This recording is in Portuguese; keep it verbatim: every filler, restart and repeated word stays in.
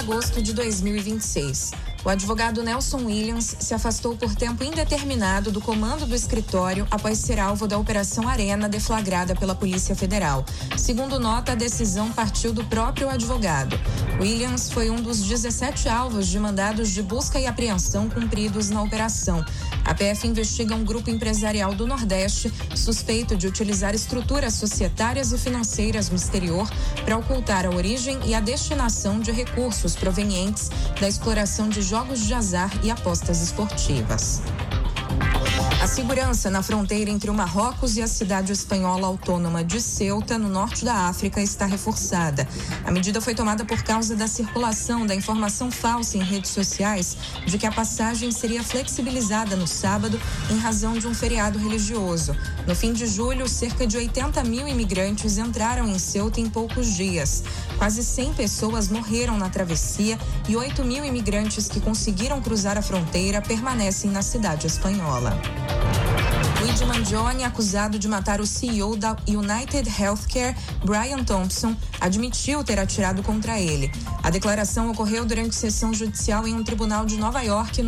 agosto de dois mil e vinte e seis. O advogado Nelson Williams se afastou por tempo indeterminado do comando do escritório após ser alvo da Operação Arena deflagrada pela Polícia Federal. Segundo nota, a decisão partiu do próprio advogado. Williams foi um dos dezessete alvos de mandados de busca e apreensão cumpridos na operação. A P F investiga um grupo empresarial do Nordeste suspeito de utilizar estruturas societárias e financeiras no exterior para ocultar a origem e a destinação de recursos provenientes da exploração de jogos de azar e apostas esportivas. A segurança na fronteira entre o Marrocos e a cidade espanhola autônoma de Ceuta, no norte da África, está reforçada. A medida foi tomada por causa da circulação da informação falsa em redes sociais de que a passagem seria flexibilizada no sábado em razão de um feriado religioso. No fim de julho, cerca de oitenta mil imigrantes entraram em Ceuta em poucos dias. Quase cem pessoas morreram na travessia e oito mil imigrantes que conseguiram cruzar a fronteira permanecem na cidade espanhola. Luigi Mangione, acusado de matar o C E O da United Healthcare, Brian Thompson, admitiu ter atirado contra ele. A declaração ocorreu durante sessão judicial em um tribunal de Nova York, no